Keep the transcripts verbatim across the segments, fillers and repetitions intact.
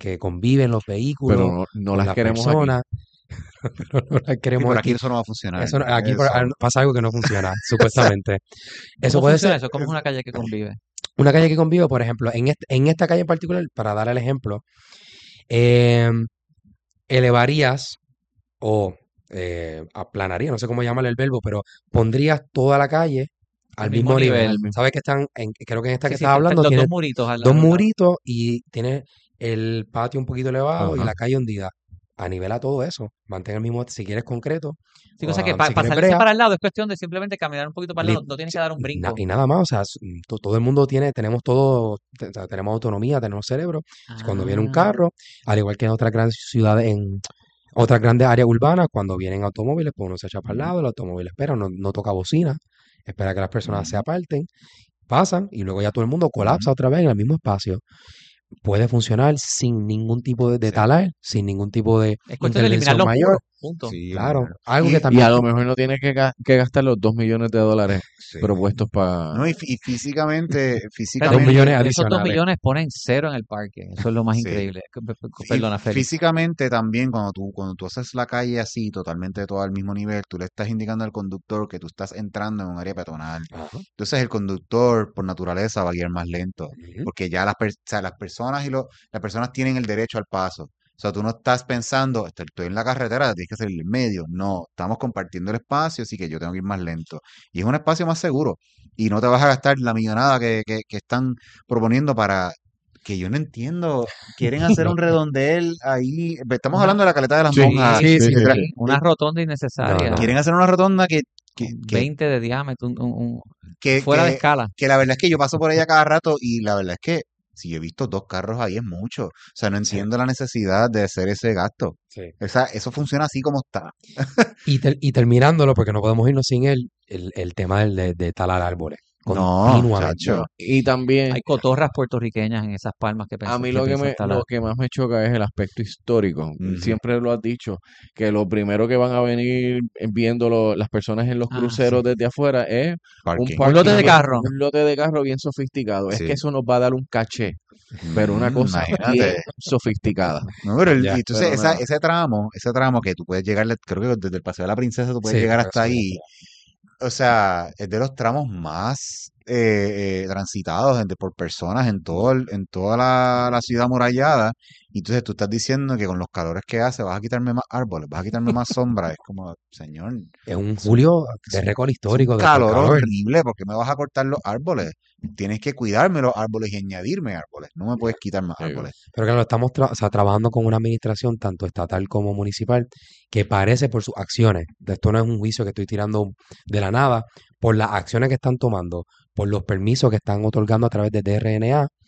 que conviven los Pero vehículos no, no con las las queremos aquí. personas, pero no las Sí, queremos por aquí aquí. eso no va a funcionar. Eso no- aquí por- Eso. pasa algo que no funciona, supuestamente. Eso ¿Cómo puede funciona ser eso? ¿Cómo es una calle que convive? una calle que convive, por ejemplo, en, este- en esta calle en particular, para dar el ejemplo, eh, elevarías o eh, aplanarías, no sé cómo llamarle el verbo, pero pondrías toda la calle al Al mismo mismo nivel. nivel. Al mismo- Sabes que están, en- creo que en esta Sí, que sí, estás te- te- hablando los tiene dos muritos al dos lado. al lado. muritos y tiene el patio un poquito elevado y Ajá. la calle hundida. Anivela todo eso. Mantén el mismo, si quieres concreto, Sí, cosa que um, para si quieres salirse brea, para el lado es cuestión de simplemente caminar un poquito para el li- lado. No tienes sí, que dar un y, na- brinco. y nada más, o sea, s- mm, to- todo el mundo tiene, tenemos todo, te- o sea, tenemos autonomía, tenemos cerebro. Cuando viene un Ah, carro, al igual que en otras grandes ciudades, en otras grandes áreas urbanas, cuando vienen automóviles, pues uno se echa para el Ujú, lado, el automóvil espera, no, no toca bocina, espera que las personas se ujú, aparten, pasan y luego ya todo el mundo colapsa ujú. otra vez en el mismo espacio. Puede funcionar sin ningún tipo de, de Sí, talar, sin ningún tipo de es cuestión de eliminar intervención los mayor. muros. Punto. sí, Claro, eliminarlo. algo que Y, Y también a lo fu- mejor no tienes que, ga- que gastar los dos millones de dólares sí. propuestos para... No, y, fí- y físicamente, Espérate, dos físicamente, millones de esos dos adicionales. millones ponen cero en el parque. Eso es lo más sí. increíble. P- p- p- Y Perdona, Félix. físicamente también, cuando tú, cuando tú haces la calle así, totalmente todo al mismo nivel, tú le estás indicando al conductor que tú estás entrando en un área peatonal. Ajá. Entonces el conductor, por naturaleza, va a guiar más lento, Ujú. porque ya las, per- o sea, las personas y lo- las personas tienen el derecho al paso. O sea, tú no estás pensando, estoy, estoy en la carretera, tienes que salir en medio. No, estamos compartiendo el espacio, así que yo tengo que ir más lento. Y es un espacio más seguro. Y no te vas a gastar la millonada que, que, que están proponiendo para que yo no entiendo. Quieren hacer No, un redondel ahí. Estamos Una, hablando de la caleta de las Sí, monjas. sí, sí, sí, sí, sí, detrás. sí. sí. Una Eh, rotonda no, innecesaria. no. quieren hacer una rotonda que, que, Con que, veinte de diámetro. un- un- un- que, fuera de que, escala. que la verdad es que yo paso por ella cada rato y la verdad es que si yo he visto dos carros ahí es mucho. O sea, no Sí, entiendo la necesidad de hacer ese gasto. sí. Esa, eso funciona así como está. Y, ter- y terminándolo, porque no podemos irnos sin él, el, el tema del, de, de talar árboles No, continuamente. chacho. Y también, Hay cotorras puertorriqueñas en esas palmas que, a pensa- mí que lo que piensan me, talar. lo que más me choca es el aspecto histórico. Ujú. Siempre lo has dicho, que lo primero que van a venir viendo lo- las personas en los Ah, sí. cruceros desde afuera es un Parking. Un lote parking de bien, carro. un lote de carro bien sofisticado. Es que Sí. eso nos va a dar un caché, pero una Mm, cosa bien imagínate. sofisticada. No, pero el- Ya, y entonces Pero esa, nada, ese tramo, ese tramo que tú puedes llegar, creo que desde el Paseo de la Princesa tú puedes sí, llegar creo que hasta eso es. ahí. O sea, es de los tramos más eh, eh, transitados en- por personas en todo el- en toda la, la ciudad amurallada. Y entonces tú estás diciendo que con los calores que hace vas a quitarme más árboles, vas a quitarme más sombra. Es como, señor, Es un es un, julio es de un- récord es un histórico de por calor calor. horrible. ¿Por qué me vas a cortar los árboles? Tienes que cuidarme los árboles y añadirme árboles. No me Ya. puedes quitar más digo, árboles. Pero claro, estamos tra- o sea, trabajando con una administración, tanto estatal como municipal, que parece por sus acciones, de esto no es un juicio que estoy tirando de la nada, por las acciones que están tomando, por los permisos que están otorgando a través de D R N A,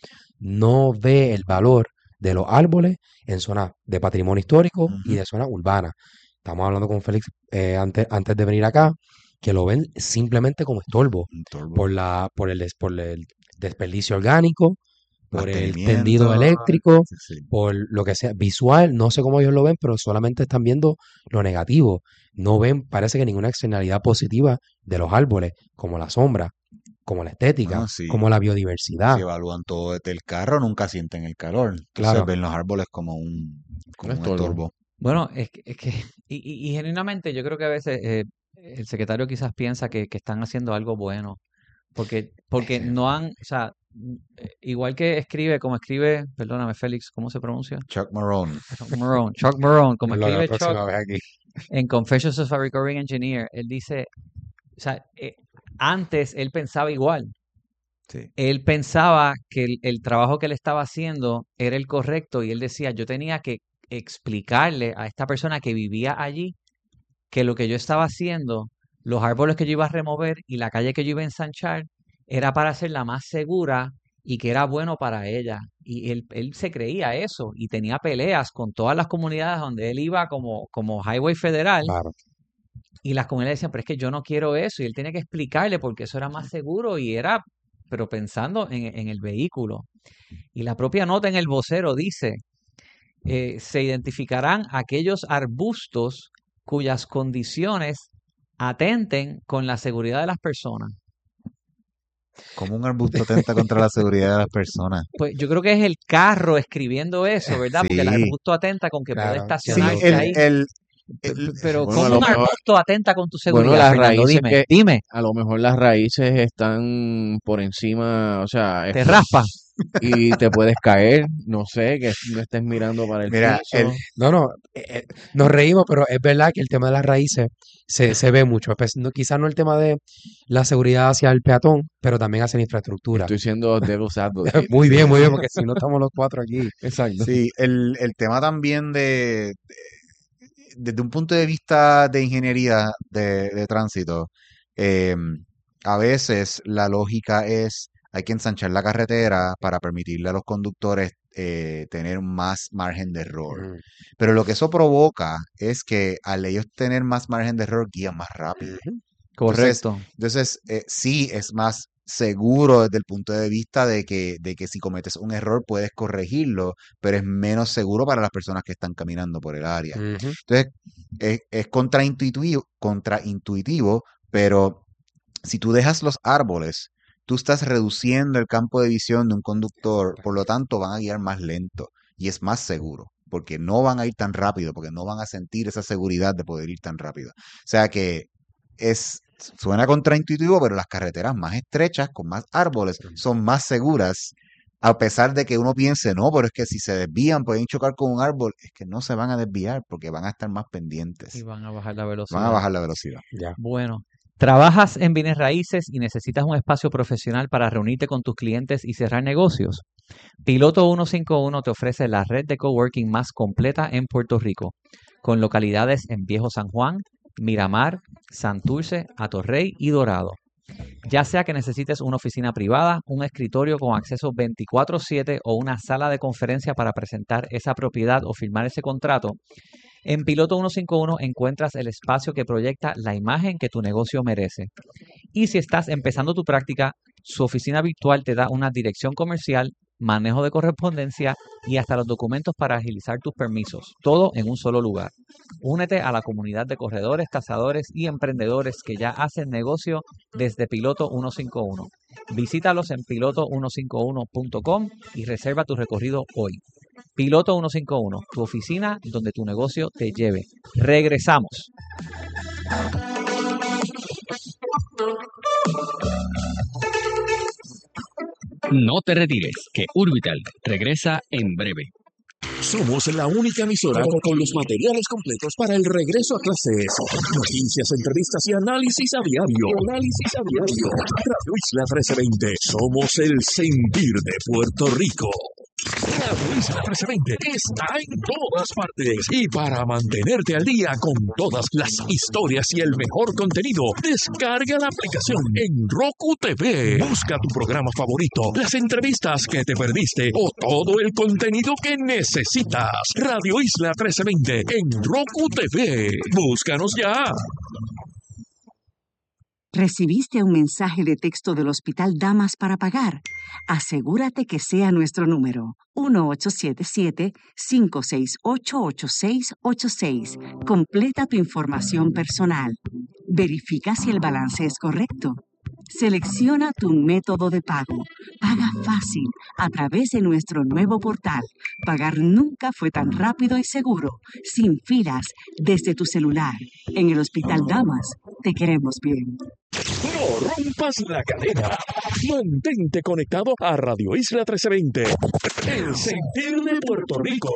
no ve el valor de los árboles en zonas de patrimonio histórico y Ujú. de zonas urbanas. Estamos hablando con Félix eh, antes, antes de venir acá, que lo ven simplemente como estorbo, Un turbo. por la, por el, des- por el desperdicio orgánico, por el tendido Mantenimiento. eléctrico, Sí, sí. por lo que sea, visual, no sé cómo ellos lo ven, pero solamente están viendo lo negativo. No ven, parece que ninguna externalidad positiva de los árboles, como la sombra, como la estética, Bueno, sí. como la Si biodiversidad. evalúan todo desde el carro, nunca sienten el calor. Entonces Claro, ven los árboles como un, un como un estorbo. estorbo. Bueno, es que, es que y, y- y genuinamente yo creo que a veces eh, el secretario quizás piensa que, que están haciendo algo bueno, porque, porque Eh, no han, o sea, mm, eh, igual que escribe, como escribe, perdóname Félix, ¿cómo se pronuncia? Chuck Marone. Chuck Maroon, Chuck Maroon, como la, la escribe Chuck próxima vez aquí. en Confessions of a Recurring Engineer, él dice, o sea, eh, antes él pensaba igual. Sí. Él pensaba que el, el trabajo que él estaba haciendo era el correcto y él decía, yo tenía que explicarle a esta persona que vivía allí que lo que yo estaba haciendo, los árboles que yo iba a remover y la calle que yo iba a ensanchar, era para hacerla más segura y que era bueno para ella. Y él, él se creía eso y tenía peleas con todas las comunidades donde él iba como, como highway federal Claro. y las comunidades decían, pero es que yo no quiero eso y él tenía que explicarle porque eso era más seguro y era, pero pensando en, en el vehículo. Y la propia nota en el vocero dice, eh, se identificarán aquellos arbustos cuyas condiciones atenten con la seguridad de las personas. ¿Cómo un arbusto atenta contra la seguridad de las personas? Pues yo creo que es el carro escribiendo eso, ¿verdad? Porque el Sí, arbusto atenta con que puede Claro, sí, estacionarse el, ahí. el, Pe- el- pe- Pero Bueno, a ¿cómo lo un mejor, arbusto atenta con tu bueno, seguridad, las Fernando? raíces Dime, que, dime, a lo mejor las raíces están por encima, o sea, te es- raspa. y te puedes caer, no sé, que no estés mirando para el mira, el, piso. No, no, eh, eh, nos reímos, pero es verdad que el tema de las raíces se, se ve mucho. Pues, no- quizás no el tema de la seguridad hacia el peatón, pero también hacia la infraestructura. Estoy siendo devil's advocate. Muy Sí, bien, muy bien, porque si no estamos los cuatro aquí. exacto. sí, el, el tema también de, desde un punto de vista de ingeniería de, de tránsito, eh, a veces la lógica es, hay que ensanchar la carretera para permitirle a los conductores eh, tener más margen de error. Ujú, Pero lo que eso provoca es que al ellos tener más margen de error, guían más rápido. ujú. Entonces, Correcto. entonces eh, sí es más seguro desde el punto de vista de que, de que si cometes un error puedes corregirlo, pero es menos seguro para las personas que están caminando por el área. Ujú. Entonces, es, es contraintuitivo, contraintuitivo, pero si tú dejas los árboles, tú estás reduciendo el campo de visión de un conductor, por lo tanto van a guiar más lento y es más seguro, porque no van a ir tan rápido, porque no van a sentir esa seguridad de poder ir tan rápido. O sea que es, suena contraintuitivo, pero las carreteras más estrechas, con más árboles, son más seguras, a pesar de que uno piense, no, pero es que si se desvían pueden chocar con un árbol, es que no se van a desviar porque van a estar más Y pendientes, van a bajar la van a velocidad. bajar la velocidad. Ya. Bueno, ¿trabajas en bienes raíces y necesitas un espacio profesional para reunirte con tus clientes y cerrar negocios? Piloto ciento cincuenta y uno te ofrece la red de coworking más completa en Puerto Rico, con localidades en Viejo San Juan, Miramar, Santurce, Atorrey y Dorado. Ya sea que necesites una oficina privada, un escritorio con acceso veinticuatro siete o una sala de conferencia para presentar esa propiedad o firmar ese contrato, en Piloto ciento cincuenta y uno encuentras el espacio que proyecta la imagen que tu negocio merece. Y si estás empezando tu práctica, su oficina virtual te da una dirección comercial, manejo de correspondencia y hasta los documentos para agilizar tus permisos, todo en un solo lugar. Únete a la comunidad de corredores, tasadores y emprendedores que ya hacen negocio desde Piloto ciento cincuenta y uno. Visítalos en piloto ciento cincuenta y uno punto com y reserva tu recorrido hoy. Piloto ciento cincuenta y uno, tu oficina donde tu negocio te lleve. Regresamos. No te retires, que Urbital regresa en breve. Somos la única emisora con los materiales completos para el regreso a clases. Noticias, entrevistas y análisis a diario. Análisis a diario. Radio Isla trece veinte. Somos el sentir de Puerto Rico. Radio Isla trece veinte está en todas partes. Y para mantenerte al día con todas las historias y el mejor contenido, descarga la aplicación en Roku T V. Busca tu programa favorito, las entrevistas que te perdiste o todo el contenido que necesitas. Radio Isla trece veinte en Roku T V. Búscanos ya. ¿Recibiste un mensaje de texto del Hospital Damas para pagar? Asegúrate que sea nuestro número, uno ocho siete siete, cinco seis ocho, ocho seis ocho seis. Completa tu información personal. Verifica si el balance es correcto. Selecciona tu método de pago. Paga fácil a través de nuestro nuevo portal. Pagar nunca fue tan rápido y seguro, sin filas, desde tu celular. En el Hospital Damas, te queremos bien. No rompas la cadena. Mantente conectado a Radio Isla trece veinte. El sentir de Puerto Rico.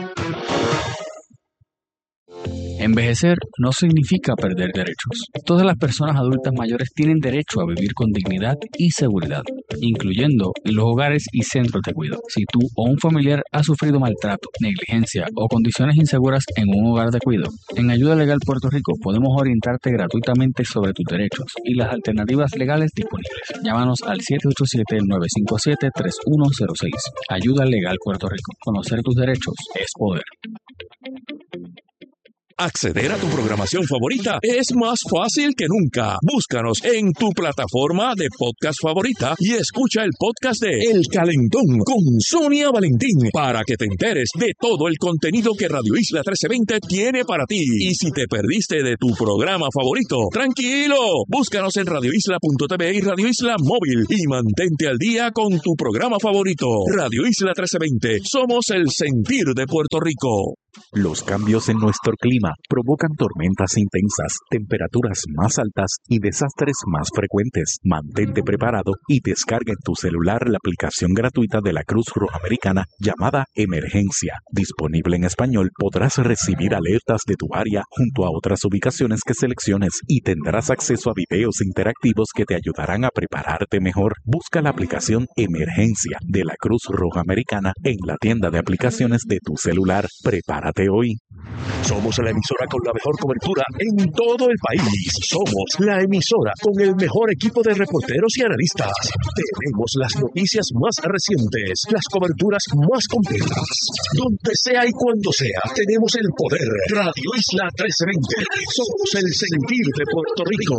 Envejecer no significa perder derechos. Todas las personas adultas mayores tienen derecho a vivir con dignidad y seguridad, incluyendo en los hogares y centros de cuidado. Si tú o un familiar ha sufrido maltrato, negligencia o condiciones inseguras en un hogar de cuidado, en Ayuda Legal Puerto Rico podemos orientarte gratuitamente sobre tus derechos y las alternativas legales disponibles. Llámanos al siete ocho siete, nueve cinco siete, tres uno cero seis. Ayuda Legal Puerto Rico. Conocer tus derechos es poder. Acceder a tu programación favorita es más fácil que nunca. Búscanos en tu plataforma de podcast favorita y escucha el podcast de El Calentón con Sonia Valentín para que te enteres de todo el contenido que Radio Isla trece veinte tiene para ti. Y si te perdiste de tu programa favorito, tranquilo, búscanos en radio isla punto t v y Radio Isla Móvil y mantente al día con tu programa favorito. Radio Isla trece veinte, somos el sentir de Puerto Rico. Los cambios en nuestro clima provocan tormentas intensas, temperaturas más altas y desastres más frecuentes. Mantente preparado y descarga en tu celular la aplicación gratuita de la Cruz Roja Americana llamada Emergencia. Disponible en español, podrás recibir alertas de tu área junto a otras ubicaciones que selecciones y tendrás acceso a videos interactivos que te ayudarán a prepararte mejor. Busca la aplicación Emergencia de la Cruz Roja Americana en la tienda de aplicaciones de tu celular. Prepárate hoy. Somos la emisora con la mejor cobertura en todo el país. Somos la emisora con el mejor equipo de reporteros y analistas. Tenemos las noticias más recientes, las coberturas más completas. Donde sea y cuando sea, tenemos el poder. Radio Isla trece veinte. Somos el sentir de Puerto Rico.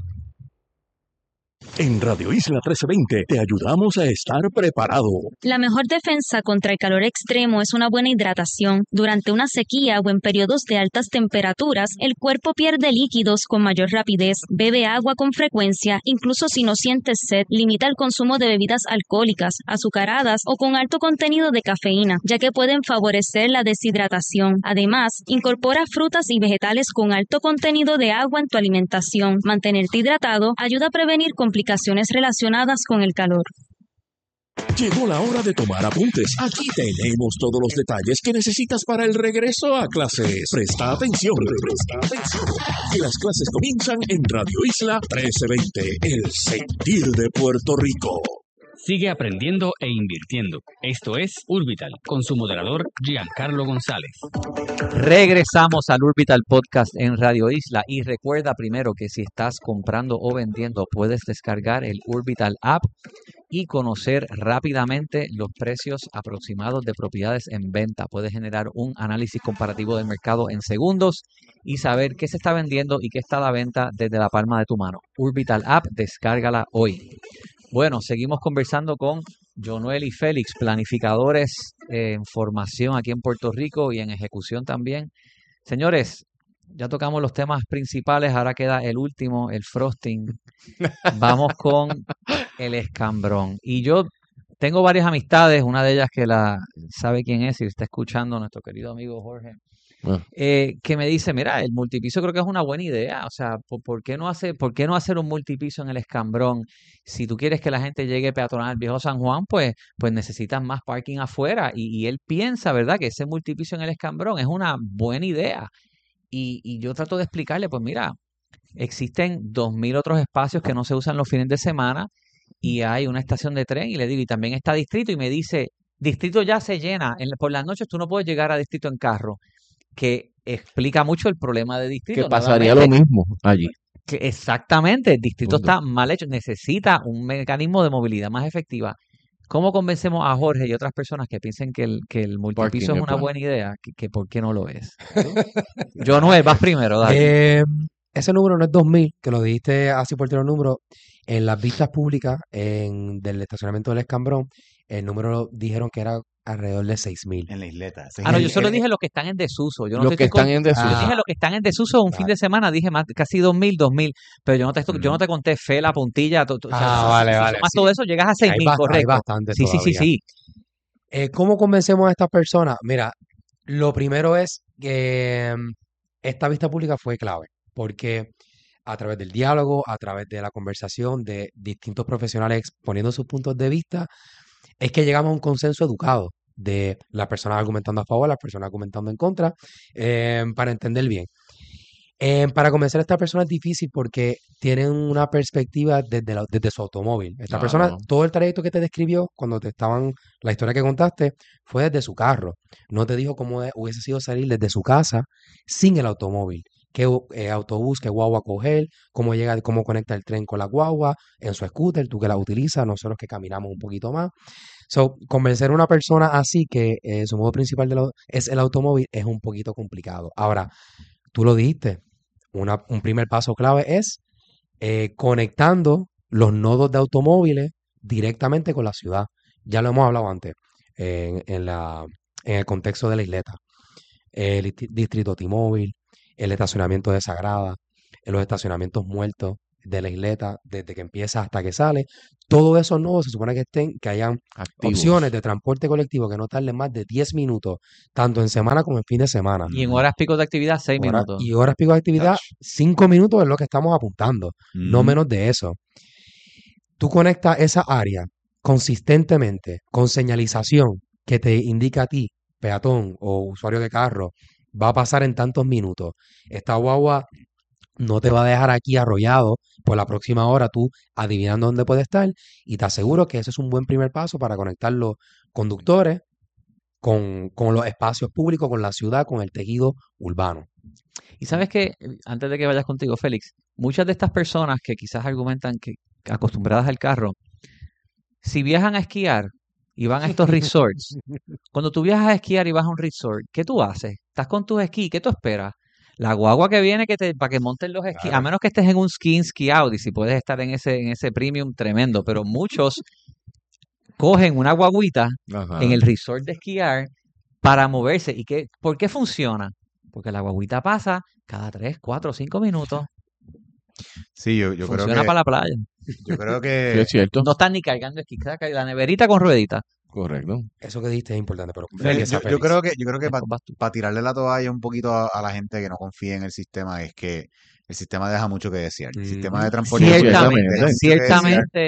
En Radio Isla trece veinte te ayudamos a estar preparado. La mejor defensa contra el calor extremo es una buena hidratación. Durante una sequía o en periodos de altas temperaturas, el cuerpo pierde líquidos con mayor rapidez. Bebe agua con frecuencia, incluso si no sientes sed. Limita el consumo de bebidas alcohólicas, azucaradas o con alto contenido de cafeína, ya que pueden favorecer la deshidratación. Además, incorpora frutas y vegetales con alto contenido de agua en tu alimentación. Mantenerte hidratado ayuda a prevenir complicaciones relacionadas con el calor. Llegó la hora de tomar apuntes. Aquí tenemos todos los detalles que necesitas para el regreso a clases. Presta atención. Presta atención. Que las clases comienzan en Radio Isla trece veinte, el sentir de Puerto Rico. Sigue aprendiendo e invirtiendo. Esto es Urbital, con su moderador Giancarlo González. Regresamos al Urbital Podcast en Radio Isla y recuerda primero que si estás comprando o vendiendo puedes descargar el Urbital App y conocer rápidamente los precios aproximados de propiedades en venta. Puedes generar un análisis comparativo del mercado en segundos y saber qué se está vendiendo y qué está a la venta desde la palma de tu mano. Urbital App, descárgala hoy. Bueno, seguimos conversando con Jonuel y Félix, planificadores eh, en formación aquí en Puerto Rico y en ejecución también. Señores, ya tocamos los temas principales, ahora queda el último, el frosting. Vamos con el escambrón. Y yo tengo varias amistades, una de ellas que la sabe quién es y está escuchando, nuestro querido amigo Jorge. Eh, que me dice, mira, el multipiso creo que es una buena idea, o sea, ¿por, por qué no hace, por qué no hacer un multipiso en el escambrón? Si tú quieres que la gente llegue peatonal al Viejo San Juan, pues, pues necesitas más parking afuera, y, y él piensa, ¿verdad?, que ese multipiso en el escambrón es una buena idea, y, y yo trato de explicarle, pues mira, existen dos mil otros espacios que no se usan los fines de semana, y hay una estación de tren, y le digo, y también está Distrito, y me dice, Distrito ya se llena, en, por las noches tú no puedes llegar a Distrito en carro, que explica mucho el problema de Distrito. Que pasaría lo mismo allí. Que exactamente, el Distrito Punto. está mal hecho, necesita un mecanismo de movilidad más efectiva. ¿Cómo convencemos a Jorge y otras personas que piensen que el, que el multipiso Parking es es una bueno. buena idea? Que, que ¿por qué no lo es? Yo no vas primero, dale. Eh, ese número no es dos mil, que lo dijiste así por los números. En las vistas públicas en, del estacionamiento del Escambrón, el número dijeron que era alrededor de seis mil. En la isleta. Ese es Ah, no, el- yo solo el- dije los que están en desuso. Yo no Los te que estoy están con- en desuso. Yo Ah. dije los que están en desuso un fin de semana, dije más, casi dos mil, dos mil, pero yo no te, yo no te conté fe, la puntilla, to- to- o sea, Ah, si- vale, si vale, sumas sí. todo eso llegas a seis Hay mil, bast- hay correcto. bastante Sí, sí, sí, todavía. sí. Eh, ¿cómo convencemos a estas personas? Mira, lo primero es que mm, esta vista pública fue clave, porque a través del diálogo, a través de la conversación de distintos profesionales exponiendo sus puntos de vista, es que llegamos a un consenso educado de las personas argumentando a favor, las personas argumentando en contra, eh, para entender bien. Eh, para convencer a esta persona es difícil porque tienen una perspectiva desde, la- desde su automóvil. Esta persona, Claro. todo el trayecto que te describió cuando te estaban, la historia que contaste, fue desde su carro. No te dijo cómo e- hubiese sido salir desde su casa sin el automóvil. Qué u- eh, autobús, qué guagua coger, cómo llega, cómo conecta el tren con la guagua, en su scooter, tú que la utilizas, nosotros que caminamos un poquito más. So, convencer a una persona así que eh, su modo principal de lo- es el automóvil es un poquito complicado. Ahora, tú lo dijiste, una- un primer paso clave es eh, conectando los nodos de automóviles directamente con la ciudad. Ya lo hemos hablado antes, en, en la, en el contexto de la isleta. El disti- distrito T-Mobile, el estacionamiento de Sagrada, en los estacionamientos muertos de la isleta, desde que empieza hasta que sale. Todos esos nodos se supone que estén, que hayan opciones Activos. de transporte colectivo que no tarden más de diez minutos, tanto en semana como en fin de semana. Y en Ujú. horas picos de actividad, seis Hora- minutos. y horas pico de actividad, Touch. cinco minutos es lo que estamos apuntando, no Ujú. menos de eso. Tú conectas esa área consistentemente con señalización que te indica a ti, peatón o usuario de carro, va a pasar en tantos minutos. Esta guagua no te va a dejar aquí arrollado por la próxima hora, tú adivinando dónde puede estar, y te aseguro que ese es un buen primer paso para conectar los conductores con, con los espacios públicos, con la ciudad, con el tejido urbano. Y sabes que, antes de que vayas contigo, Félix, muchas de estas personas que quizás argumentan que acostumbradas al carro, si viajan a esquiar y van a estos resorts, cuando tú viajas a esquiar y vas a un resort, ¿qué tú haces? Estás con tus esquís, ¿qué tú esperas? La guagua que viene que te, para que monten los esquís, a Claro. menos que estés en un ski in, ski out, y si puedes estar en ese, en ese premium tremendo, pero muchos cogen una guaguita Ajá. en el resort de esquiar para moverse. ¿Y qué, por qué funciona? Porque la guaguita pasa cada tres, cuatro, cinco minutos. Sí, yo, yo creo Funciona que, para la playa. yo creo Sí, que es cierto. No están ni cargando esquí, cada- la neverita con ruedita. Correcto. Eso que dijiste es importante, pero Félix, empieza yo, yo Félix. creo que, yo creo que Después vas tú. para tirarle la toalla un poquito a, a la gente que no confía en el sistema es que el sistema deja mucho que desear. El sistema de Ujú. transporte público Ciertamente, deja mucho que desear. ciertamente.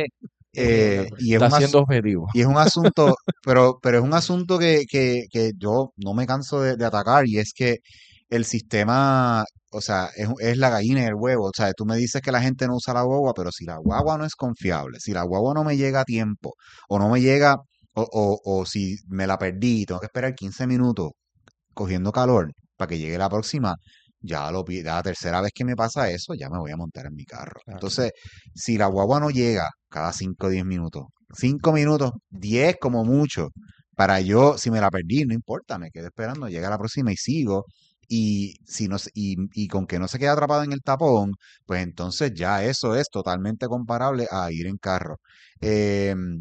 Eh, y es Está un, asu- siendo objetivo. y es un asunto, pero, pero es un asunto que, que, que yo no me canso de, de atacar, y es que el sistema, o sea, es, es la gallina y el huevo. O sea, tú me dices que la gente no usa la guagua, pero si la guagua no es confiable, si la guagua no me llega a tiempo, o no me llega, o, o, o si me la perdí y tengo que esperar quince minutos cogiendo calor para que llegue la próxima, ya lo pi- ya la tercera vez que me pasa eso, ya me voy a montar en mi carro. Claro. Entonces, si la guagua no llega cada cinco o diez minutos, cinco minutos, diez como mucho, para yo, si me la perdí, no importa, me quedo esperando, llega la próxima y sigo. Y, si no, se- y, y con que no se quede atrapada en el tapón, pues entonces ya eso es totalmente comparable a ir en carro. Em,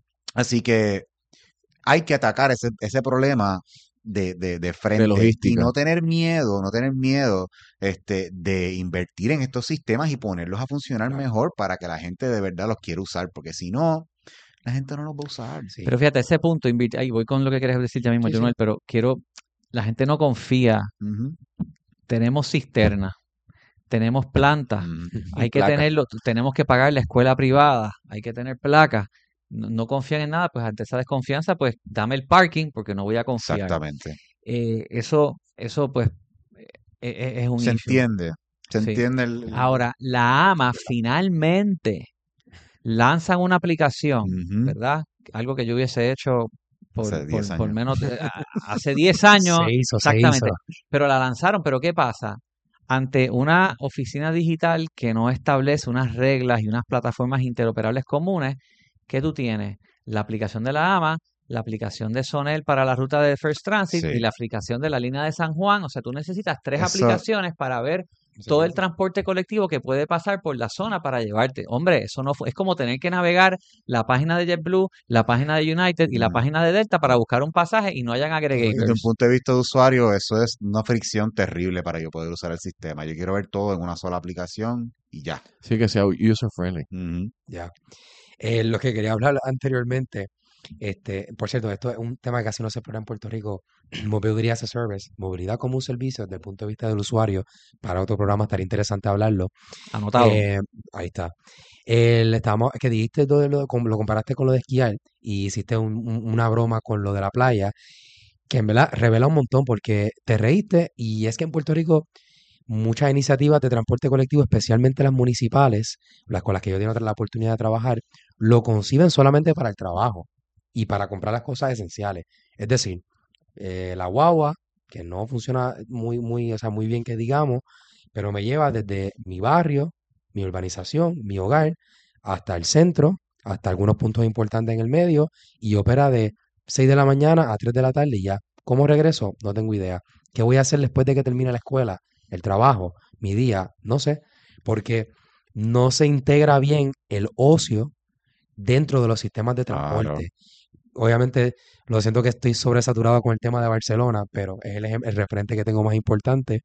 así que hay que atacar ese, ese problema de, de, de frente y logística. no tener miedo, no tener miedo este, de invertir en estos sistemas y ponerlos a funcionar Claro. mejor para que la gente de verdad los quiera usar, porque si no, la gente no los va a usar. Sí. Pero fíjate, ese punto, invit- ahí voy con lo que querías decir ya mismo, Sí, sí. Jonuel, pero quiero, la gente no confía. Ujú, Tenemos cisternas, tenemos plantas, ujú. hay que Placa. tenerlo, tenemos que pagar la escuela privada, hay que tener placas. No, no confían en nada, pues ante esa desconfianza, pues dame el parking porque no voy a confiar. Exactamente. Eh, eso, eso pues eh, eh, es un Se issue. entiende, se Sí. entiende el... el- Ahora, la AMA finalmente lanzan una aplicación, Ujú. ¿verdad? Algo que yo hubiese hecho por, Hace por, diez por años. menos de, a- hace diez años, Se hizo, se exactamente. hizo. Pero la lanzaron, pero ¿qué pasa? Ante una oficina digital que no establece unas reglas y unas plataformas interoperables comunes, ¿qué tú tienes? La aplicación de la AMA, la aplicación de Sonel para la ruta de First Transit y Sí. la aplicación de la línea de San Juan. O sea, tú necesitas tres Eso, aplicaciones para ver todo el transporte colectivo que puede pasar por la zona para llevarte. Hombre, eso no fu- es como tener que navegar la página de JetBlue, la página de United y la no. página de Delta para buscar un pasaje y no hayan Desde un aggregators. punto de vista de usuario, eso es una fricción terrible para yo poder usar el sistema. Yo quiero ver todo en una sola aplicación y ya. Sí, que sea user friendly. Ujú. Ya. Eh, lo que quería hablar anteriormente, este, por cierto, esto es un tema que casi no se explora en Puerto Rico, movilidad as a service, movilidad como un servicio desde el punto de vista del usuario. Para otro programa estaría interesante hablarlo. Anotado. Eh, ahí está. El, estábamos, que dijiste todo lo, com- lo comparaste con lo de esquiar y hiciste un- un- una broma con lo de la playa, que en verdad revela un montón porque te reíste, y es que en Puerto Rico muchas iniciativas de transporte colectivo, especialmente las municipales, las con las que yo tengo la oportunidad de trabajar, lo conciben solamente para el trabajo y para comprar las cosas esenciales. Es decir, eh, la guagua, que no funciona muy, muy, o sea, muy bien que digamos, pero me lleva desde mi barrio, mi urbanización, mi hogar, hasta el centro, hasta algunos puntos importantes en el medio, y opera de seis de la mañana a tres de la tarde y ya. ¿Cómo regreso? No tengo idea. ¿Qué voy a hacer después de que termine la escuela? el trabajo, mi día, no sé, porque no se integra bien el ocio dentro de los sistemas de Claro. transporte. Obviamente, lo siento que estoy sobresaturado con el tema de Barcelona, pero es el, ejem- el referente que tengo más importante.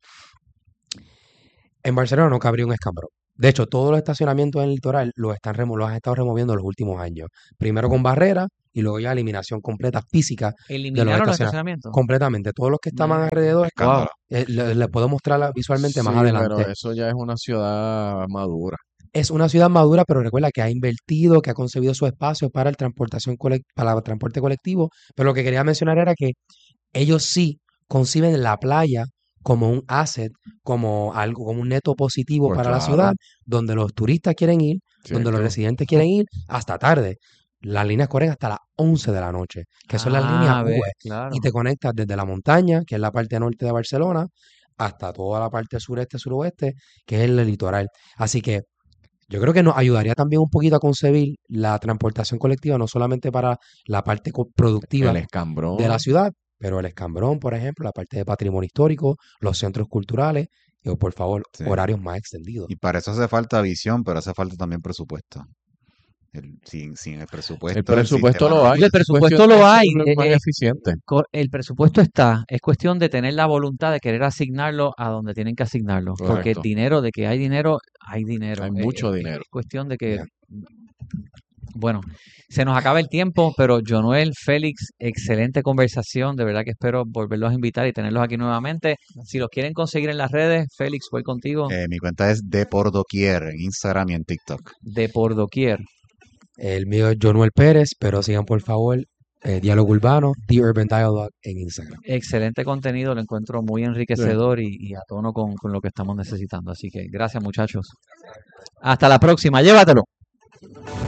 En Barcelona no cabría un escambrón. De hecho, todos los estacionamientos en el litoral los, están remo- los han estado removiendo en los últimos años. Primero con barreras y luego ya eliminación completa física de los ¿Eliminaron los estacionamientos. estacionamientos? Completamente. Todos los que estaban Mm, alrededor, wow. Escándalo. eh, le- les puedo mostrarla visualmente más Sí, pero adelante. eso ya es una ciudad madura. Es una ciudad madura, pero recuerda que ha invertido, que ha concebido su espacio para el transportación colec- para el transporte colectivo. Pero lo que quería mencionar era que ellos sí conciben la playa como un asset, como algo, como un neto positivo Pues para la claro, ciudad, donde los turistas quieren ir, donde los cierto. residentes quieren ir hasta tarde. Las líneas corren hasta las once de la noche, que son las líneas Ah, ves, U E, y claro. te conectas desde la montaña, que es la parte norte de Barcelona, hasta toda la parte sureste, suroeste, que es el litoral. Así que yo creo que nos ayudaría también un poquito a concebir la transportación colectiva, no solamente para la parte co- productiva El de la escambrón. ciudad, pero el escambrón, por ejemplo, la parte de patrimonio histórico, los centros culturales, y o, por favor, Sí. horarios más extendidos. Y para eso hace falta visión, pero hace falta también presupuesto. El- sin, sin el El presupuesto, el presupuesto sistema lo no hay. El Es presupuesto cuestión de lo hay. hacerlo eh, más eh, eficiente. co- El presupuesto está. Es cuestión de tener la voluntad de querer asignarlo a donde tienen que asignarlo. Porque Correcto. dinero, de que hay dinero, hay dinero. Hay Eh, mucho eh, dinero. Es cuestión de que, Ya. bueno, se nos acaba el tiempo, pero Jonuel, Félix, excelente conversación. De verdad que espero volverlos a invitar y tenerlos aquí nuevamente. Si los quieren conseguir en las redes, Félix, voy contigo. Eh, mi cuenta es de por doquier en Instagram y en TikTok. De por doquier. El mío es Jonuel Pérez, pero sigan por favor eh, Diálogo Urbano, The Urban Dialogue en Instagram. Excelente contenido, lo encuentro muy enriquecedor y, y a tono con, con lo que estamos necesitando. Así que gracias, muchachos. Hasta la próxima, llévatelo.